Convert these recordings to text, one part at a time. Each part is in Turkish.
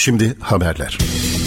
Şimdi haberler.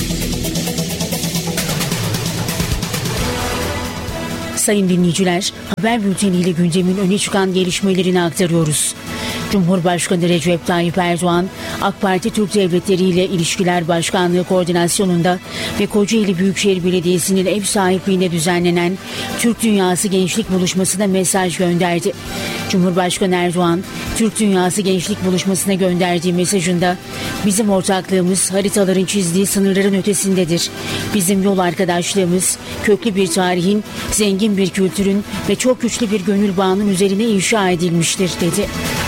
Sayın dinleyiciler, haber bülteniyle gündemin öne çıkan gelişmelerini aktarıyoruz. Cumhurbaşkanı Recep Tayyip Erdoğan, AK Parti Türk Devletleri ile İlişkiler Başkanlığı koordinasyonunda ve Kocaeli Büyükşehir Belediyesi'nin ev sahipliğinde düzenlenen Türk Dünyası Gençlik Buluşması'na mesaj gönderdi. Cumhurbaşkanı Erdoğan, Türk Dünyası Gençlik Buluşması'na gönderdiği mesajında, "Bizim ortaklığımız haritaların çizdiği sınırların ötesindedir. Bizim yol arkadaşlığımız köklü bir tarihin, zengin bir kültürün ve çok güçlü bir gönül bağının üzerine inşa edilmiştir," dedi.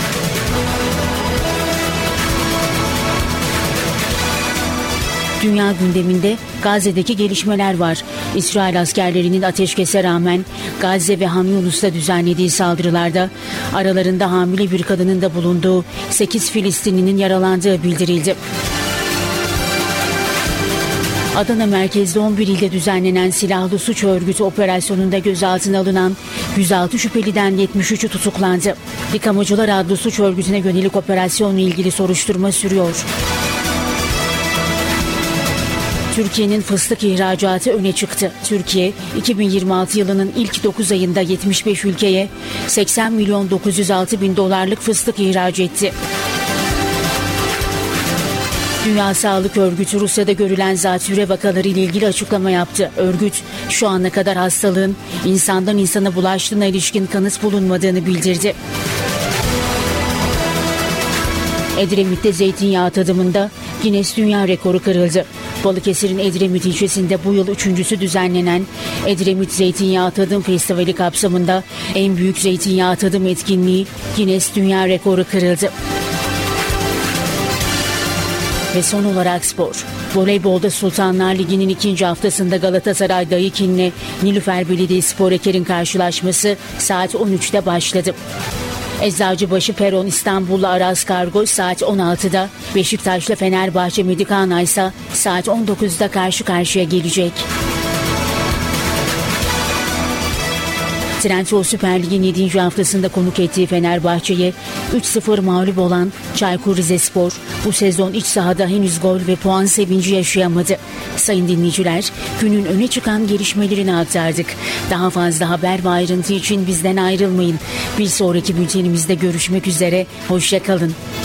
Dünya gündeminde Gazze'deki gelişmeler var. İsrail askerlerinin ateşkese rağmen Gazze ve Han Yunus'ta düzenlediği saldırılarda aralarında hamile bir kadının da bulunduğu 8 Filistinlinin yaralandığı bildirildi. Adana merkezli 11 ilde düzenlenen silahlı suç örgütü operasyonunda gözaltına alınan 106 şüpheliden 73'ü tutuklandı. Yıkamacılar adlı suç örgütüne yönelik operasyonla ilgili soruşturma sürüyor. Türkiye'nin fıstık ihracatı öne çıktı. Türkiye, 2026 yılının ilk 9 ayında 75 ülkeye 80 milyon 906 bin dolarlık fıstık ihraç etti. Dünya Sağlık Örgütü Rusya'da görülen zatürre vakaları ile ilgili açıklama yaptı. Örgüt, şu ana kadar hastalığın insandan insana bulaştığına ilişkin kanıt bulunmadığını bildirdi. Edremit'te zeytinyağı tadımında Guinness Dünya Rekoru kırıldı. Balıkesir'in Edremit ilçesinde bu yıl 3.'sü düzenlenen Edremit Zeytinyağı Tadım Festivali kapsamında en büyük zeytinyağı tadım etkinliği Guinness Dünya Rekoru kırıldı. Ve son olarak spor. Voleybolda Sultanlar Ligi'nin 2. haftasında Galatasaray Dayıkin'le Nilüfer Belediyespor Eker'in karşılaşması saat 13'te başladı. Eczacıbaşı Peron İstanbul'la Aras Kargo saat 16'da, Beşiktaş'la Fenerbahçe Medikana ise saat 19'da karşı karşıya gelecek. Trendyol Süper Lig'in 7. haftasında konuk ettiği Fenerbahçe'ye 3-0 mağlup olan Çaykur Rizespor bu sezon iç sahada henüz gol ve puan sevinci yaşayamadı. Sayın dinleyiciler, günün öne çıkan gelişmelerini aktardık. Daha fazla haber ve ayrıntı için bizden ayrılmayın. Bir sonraki bültenimizde görüşmek üzere, hoşça kalın.